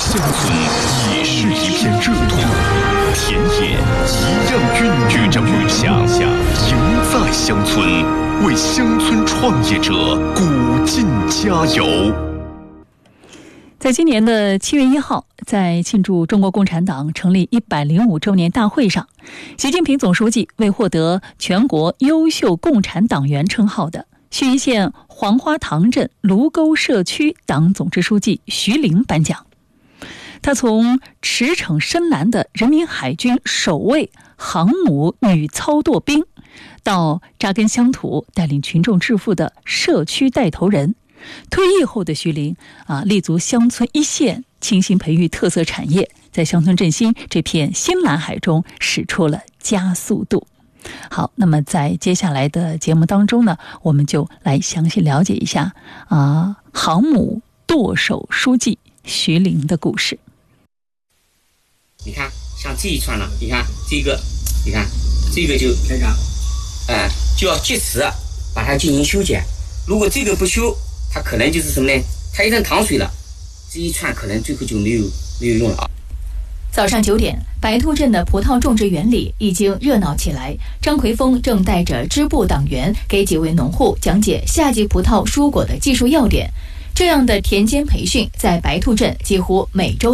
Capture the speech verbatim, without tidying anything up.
乡村也是一片热土，田野一样孕育着梦想。赢在乡村，为乡村创业者鼓劲加油。 在今年的七月一号，在庆祝中国共产党成立一百零五周年大会上，习近平总书记为获得全国优秀共产党员称号的盱眙县黄花塘镇卢沟社区党总支书记徐凌颁奖。他从驰骋深蓝的人民海军守卫航母女操舵兵，到扎根乡土带领群众致富的社区带头人，退役后的徐凌啊，立足乡村一线，倾心培育特色产业，在乡村振兴这片新蓝海中使出了加速度。好，那么在接下来的节目当中呢，我们就来详细了解一下啊，航母舵手书记徐凌的故事。 你看，像这一串呢，你看这个，你看这个就开场，哎、呃，就要及时把它进行修剪。如果这个不修，它可能就是什么呢？它一旦淌水了，这一串可能最后就没有没有用了啊。 早上九点，白兔镇的葡萄种植园里已经热闹起来。张奎峰正带着支部党员给几位农户讲解夏季葡萄蔬果的技术要点。这样的田间培训在白兔镇几乎每周